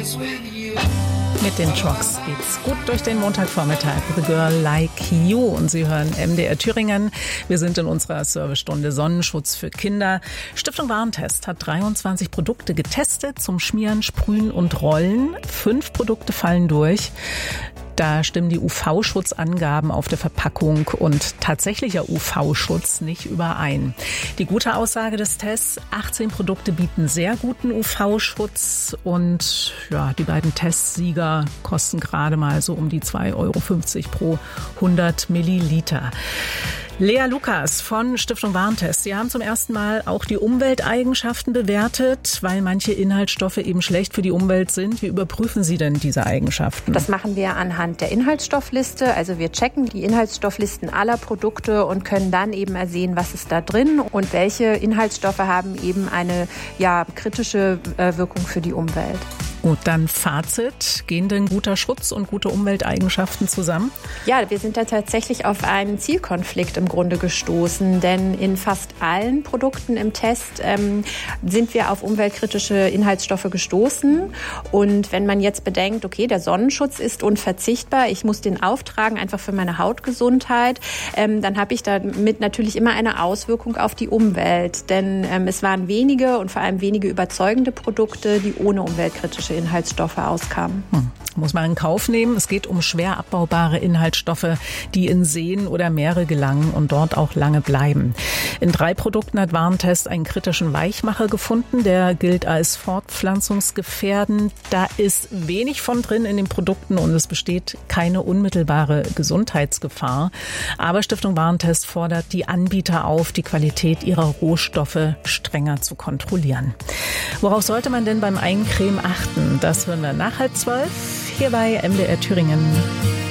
Mit den Trucks geht's gut durch den Montagvormittag. The Girl Like You. Und Sie hören MDR Thüringen. Wir sind in unserer Servicestunde Sonnenschutz für Kinder. Stiftung Warentest hat 23 Produkte getestet zum Schmieren, Sprühen und Rollen. 5 Produkte fallen durch. Da stimmen die UV-Schutzangaben auf der Verpackung und tatsächlicher UV-Schutz nicht überein. Die gute Aussage des Tests: 18 Produkte bieten sehr guten UV-Schutz und ja, die beiden Testsieger kosten gerade mal so um die 2,50 € pro 100 Milliliter. Lea Lukas von Stiftung Warentest. Sie haben zum ersten Mal auch die Umwelteigenschaften bewertet, weil manche Inhaltsstoffe eben schlecht für die Umwelt sind. Wie überprüfen Sie denn diese Eigenschaften? Das machen wir anhand der Inhaltsstoffliste. Also wir checken die Inhaltsstofflisten aller Produkte und können dann eben ersehen, was ist da drin und welche Inhaltsstoffe haben eben eine kritische Wirkung für die Umwelt. Gut, dann Fazit. Gehen denn guter Schutz und gute Umwelteigenschaften zusammen? Ja, wir sind da tatsächlich auf einen Zielkonflikt im Grunde gestoßen, denn in fast allen Produkten im Test sind wir auf umweltkritische Inhaltsstoffe gestoßen. Und wenn man jetzt bedenkt, okay, der Sonnenschutz ist unverzichtbar, ich muss den auftragen, einfach für meine Hautgesundheit, dann habe ich damit natürlich immer eine Auswirkung auf die Umwelt. Denn es waren wenige und vor allem wenige überzeugende Produkte, die ohne umweltkritische Inhaltsstoffe auskamen. Muss man in Kauf nehmen. Es geht um schwer abbaubare Inhaltsstoffe, die in Seen oder Meere gelangen und dort auch lange bleiben. In 3 Produkten hat Warentest einen kritischen Weichmacher gefunden. Der gilt als fortpflanzungsgefährdend. Da ist wenig von drin in den Produkten und es besteht keine unmittelbare Gesundheitsgefahr. Aber Stiftung Warentest fordert die Anbieter auf, die Qualität ihrer Rohstoffe strenger zu kontrollieren. Worauf sollte man denn beim Eincremen achten? Das hören wir nach 11:30 hier bei MDR Thüringen.